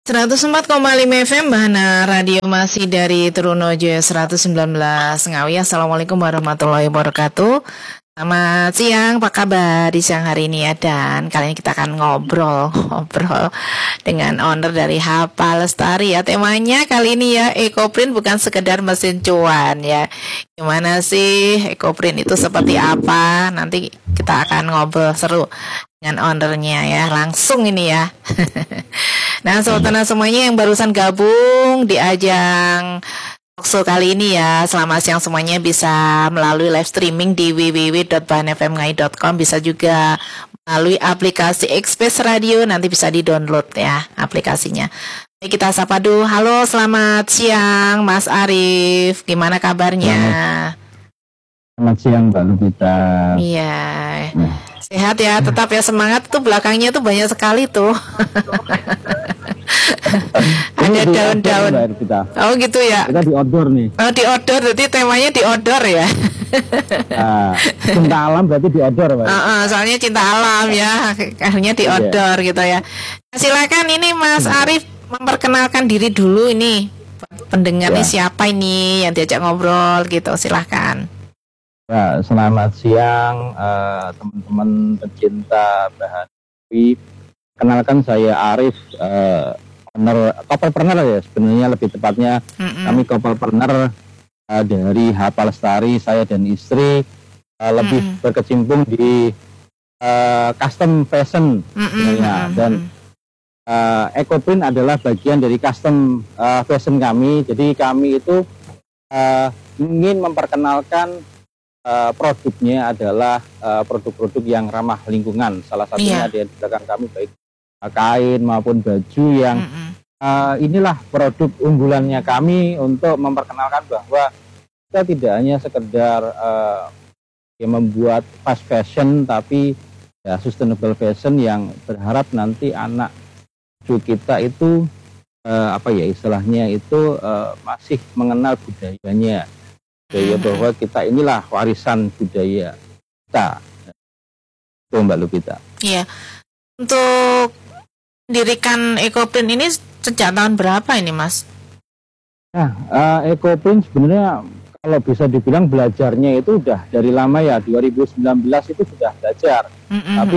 104,5 FM Bahana Radio masih dari Trunojo 119 Ngawi. Assalamualaikum warahmatullahi wabarakatuh. Selamat siang, apa kabar di siang hari ini ya? Dan kali ini kita akan ngobrol dengan owner dari Hapa Lestari ya. Temanya kali ini ya, EcoPrint bukan sekedar mesin cuan ya. Gimana sih EcoPrint itu seperti apa? Nanti kita akan ngobrol seru dengan ownernya ya, langsung ini ya. Nah, sobat semuanya yang barusan gabung di ajang talkshow kali ini ya, selamat siang semuanya. Bisa melalui live streaming di www.bahanfmngai.com, bisa juga melalui aplikasi Express Radio, nanti bisa di-download ya aplikasinya. Baik, kita sapa dulu. Halo, selamat siang Mas Arif, gimana kabarnya? Selamat siang Mbak Lupita. Iya. Sehat ya, tetap ya, semangat tuh, belakangnya tuh banyak sekali tuh. Ada daun-daun. Oh gitu ya. Kita di outdoor nih. Oh, di outdoor, berarti temanya di outdoor ya. Cinta alam berarti di outdoor, Pak. Soalnya cinta alam ya, akhirnya di outdoor gitu ya. Silakan ini Mas Arif memperkenalkan diri dulu ini. Pendengar nih siapa ini yang diajak ngobrol gitu, silakan. Ya, selamat siang teman-teman pecinta bahan kopi. Kenalkan saya Arif, couple-partner ya, sebenarnya lebih tepatnya. Kami couple-partner dari Hapa Lestari, saya dan istri lebih berkecimpung di custom fashion sebenarnya. Dan EcoPrint adalah bagian dari custom fashion kami. Jadi kami itu ingin memperkenalkan produknya adalah produk-produk yang ramah lingkungan. Salah satunya ada di belakang kami, baik kain maupun baju yang inilah produk unggulannya kami untuk memperkenalkan bahwa kita tidak hanya sekedar membuat fast fashion, tapi ya sustainable fashion yang berharap nanti anak cucu kita itu istilahnya itu masih mengenal budayanya. Budaya bahwa kita inilah warisan budaya kita. Itu Mbak Lupita. Iya. Untuk mendirikan EcoPrint ini sejak tahun berapa ini, Mas? Nah, EcoPrint sebenarnya kalau bisa dibilang belajarnya itu udah dari lama ya. 2019 itu sudah belajar. Tapi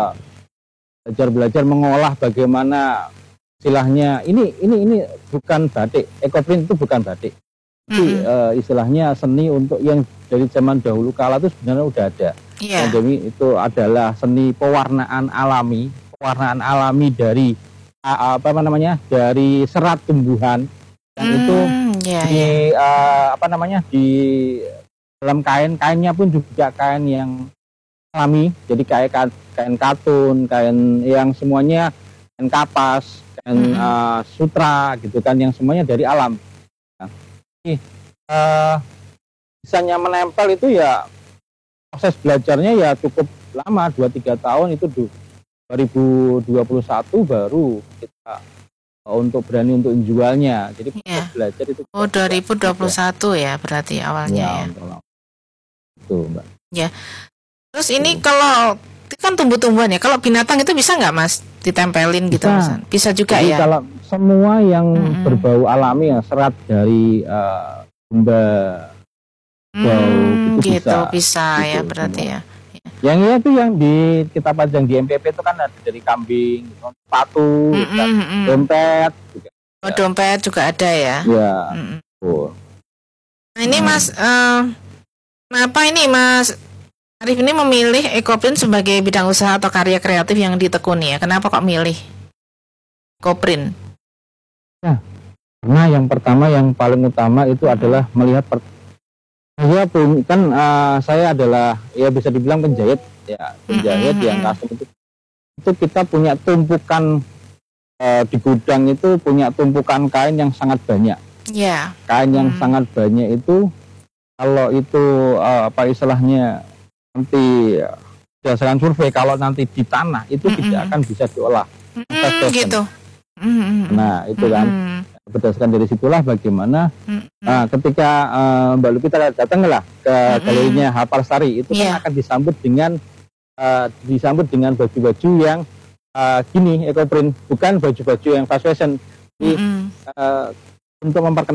belajar mengolah bagaimana istilahnya ini bukan batik. EcoPrint itu bukan batik. Jadi istilahnya seni untuk yang dari zaman dahulu kala itu sebenarnya udah ada. Jadi itu adalah seni pewarnaan alami dari dari serat tumbuhan yang itu di dalam kainnya pun juga kain yang alami. Jadi kain katun, kain yang semuanya kain kapas, kain sutra gitu kan, yang semuanya dari alam. Bisanya menempel itu ya proses belajarnya ya cukup lama, 2-3 tahun. Itu 2021 baru kita untuk berani untuk menjualnya. Jadi proses belajar itu 2021 ya berarti awalnya ya. Itu Mbak. Ya. Terus ini kalau kan tumbuh-tumbuhan ya, kalau binatang itu bisa nggak Mas ditempelin gitu? Bisa juga. Jadi, ya kalau semua yang berbau alami ya, serat dari bau gitu bisa ya berarti ya. Yang itu yang kita pajang di MPP itu kan ada dari kambing, sepatu, dompet juga. Dompet juga ada ya. Ya. Nah ini Mas, kenapa ini Mas Arif ini memilih EcoPrint sebagai bidang usaha atau karya kreatif yang ditekuni ya? Kenapa kok milih EcoPrint? Ya, karena yang pertama, yang paling utama itu adalah melihat saya adalah ya bisa dibilang penjahit yang custom itu kita punya tumpukan di gudang itu punya tumpukan kain yang sangat banyak. Kain yang sangat banyak itu kalau itu istilahnya nanti berdasarkan survei, kalau nanti di tanah itu tidak akan bisa diolah. Gitu. Nah itu kan berdasarkan dari situlah bagaimana ketika Mbak Lupita datanglah ke galerinya Hapa Lestari itu kan akan disambut dengan baju-baju yang gini, EcoPrint bukan baju-baju yang fast fashion. Jadi untuk memperkenalkan